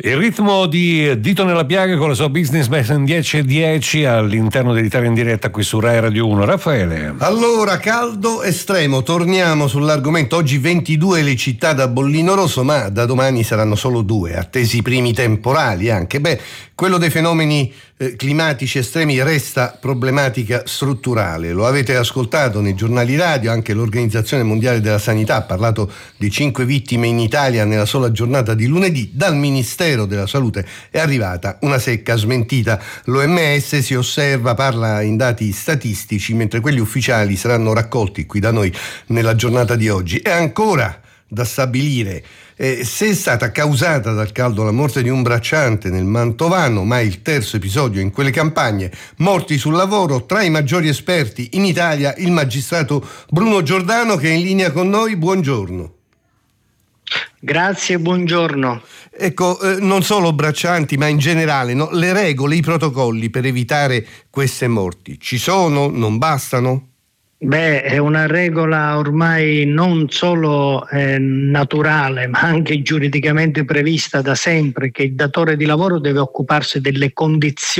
Il ritmo di Dito nella piaga con la sua Business in 10:10 all'interno dell'Italia in diretta qui su Rai Radio 1. Raffaele. Allora, caldo estremo, torniamo sull'argomento. Oggi 22 le città da bollino rosso, ma da domani saranno solo 2, attesi i primi temporali anche. Quello dei fenomeni climatici estremi resta problematica strutturale. Lo avete ascoltato nei giornali radio, anche l'Organizzazione Mondiale della Sanità ha parlato di 5 vittime in Italia nella sola giornata di lunedì. Dal Ministero della Salute è arrivata una secca smentita. L'OMS si osserva, parla in dati statistici, mentre quelli ufficiali saranno raccolti qui da noi nella giornata di oggi. È ancora da stabilire se è stata causata dal caldo la morte di un bracciante nel Mantovano, ma è il terzo episodio in quelle campagne. Morti sul lavoro, tra i maggiori esperti in Italia il magistrato Bruno Giordano, che è in linea con noi. Buongiorno. Grazie, buongiorno. Ecco, non solo braccianti, ma in generale, no? Le regole, i protocolli per evitare queste morti ci sono? Non bastano? È una regola ormai non solo naturale, ma anche giuridicamente prevista da sempre, che il datore di lavoro deve occuparsi delle condizioni